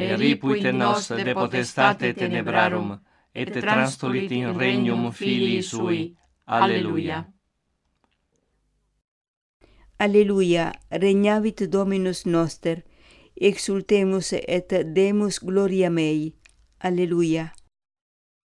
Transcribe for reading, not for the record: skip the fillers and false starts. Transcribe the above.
et ripuit in nos de potestate tenebrarum, et transtulit in regnum Filii Sui. Alleluia. Alleluia, regnavit Dominus noster, exultemus et demus gloriam ei. Alleluia.